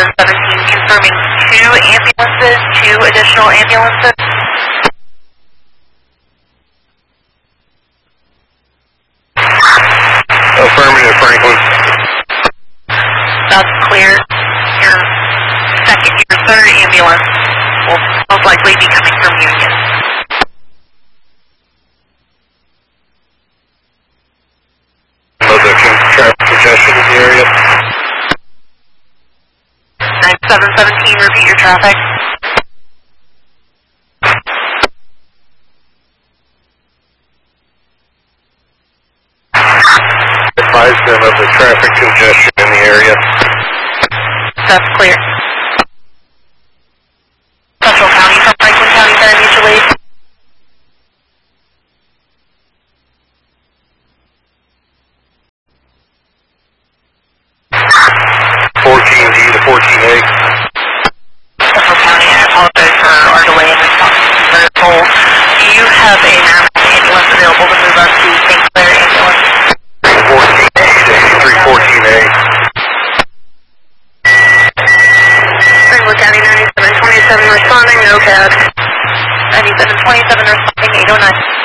9717 confirming two additional ambulances. Affirmative, Franklin. That's clear. Your third ambulance will most likely be coming from Union. The traffic congestion in the area. 9717, repeat your traffic. Advise them of the traffic congestion in the area. That's clear. Central County from Franklin County Fire Mutual Aid. D to 14A. Central County, I apologize for our delay in response to the poll. Do you have a mass ambulance available to move us to St. Clair Ambulance? 314A to 314A. Franklin County 9727 responding, no CAD. 9727 responding, 809.